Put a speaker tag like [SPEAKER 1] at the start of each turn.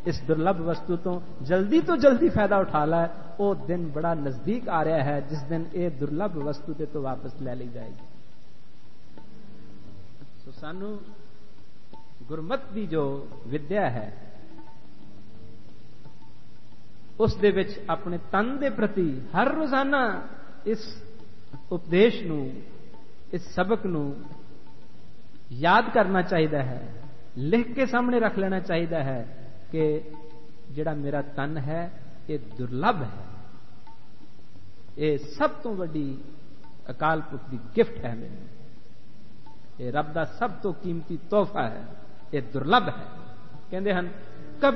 [SPEAKER 1] इस दुर्लभ वस्तु तो जल्दी फायदा उठा लै। वो दिन बड़ा नजदीक आ रहा है जिस दिन ये दुर्लभ वस्तु ते तो वापस ले ली जाएगी। तो सानू गुरमत की जो विद्या है उस दे विच अपने तन के प्रति हर रोजाना इस उपदेश नू, इस सबक नू याद करना चाहिए है, लिख के सामने रख लेना चाहिए है कि जिहड़ा मेरा तन है ये दुर्लभ है, ये सब तो वड्डी अकाल पुरख की गिफ्ट है, मैनूं ये रब का सब तो कीमती तोहफा है, ये दुर्लभ है। कहते हैं